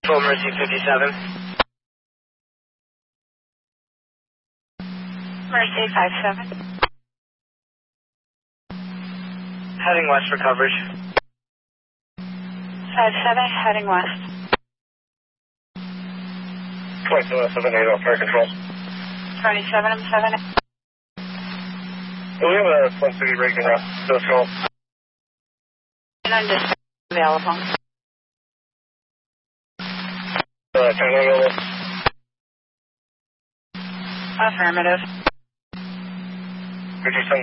Mercy 57. Mercy 57. Heading west for coverage. 57, heading west. 2778 off air control. 2778. We have a Twin City breaking now. Let's go. I'm just available. Tango available. Affirmative. Could you send